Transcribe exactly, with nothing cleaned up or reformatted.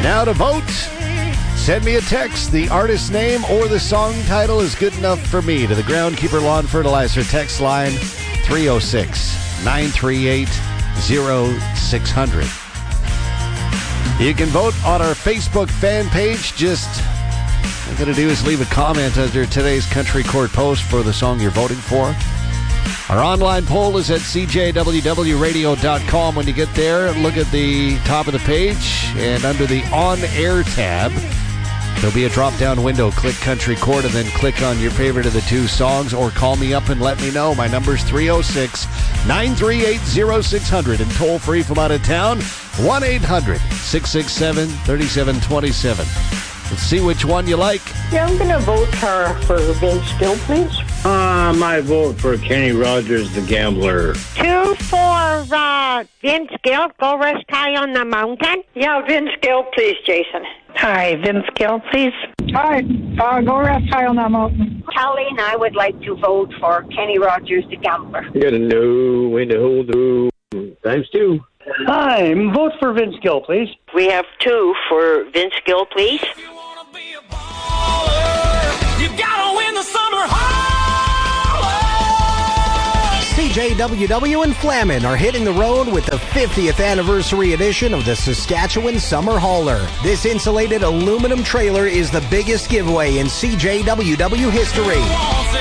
Now to vote, send me a text. The artist name or the song title is good enough for me to the Groundkeeper Lawn Fertilizer text line three oh six, nine three eight, oh six hundred. You can vote on our Facebook fan page. Just all you got to do is leave a comment under today's Country Court post for the song you're voting for. Our online poll is at c j w w radio dot com. When you get there, look at the top of the page, and under the On-Air tab, there'll be a drop-down window. Click Country Court, and then click on your favorite of the two songs, or call me up and let me know. My number's three oh six, nine three eight, oh six hundred, and toll-free from out of town, one eight hundred, six six seven, three seven two seven. Let's see which one you like. Yeah, I'm going to vote for, for Vince Gill, please. Uh, my vote for Kenny Rogers, the Gambler. Two for uh, Vince Gill, Go Rest High on the Mountain. Yeah, Vince Gill, please, Jason. Hi, Vince Gill, please. Hi, uh, Go Rest High on that mountain. Colleen, I would like to vote for Kenny Rogers, the Gambler. You gotta know when to hold the times two. Hi, vote for Vince Gill, please. We have two for Vince Gill, please. C J W W and Flamin are hitting the road with the fiftieth anniversary edition of the Saskatchewan Summer Hauler. This insulated aluminum trailer is the biggest giveaway in C J W W history.